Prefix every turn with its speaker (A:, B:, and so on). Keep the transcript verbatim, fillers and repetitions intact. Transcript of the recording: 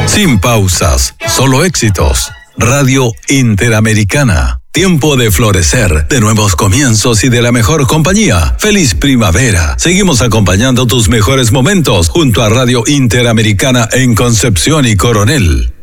A: Sin pausas, solo éxitos. Radio Interamericana. Tiempo de florecer, de nuevos comienzos y de la mejor compañía. ¡Feliz primavera! Seguimos acompañando tus mejores momentos junto a Radio Interamericana en Concepción y Coronel.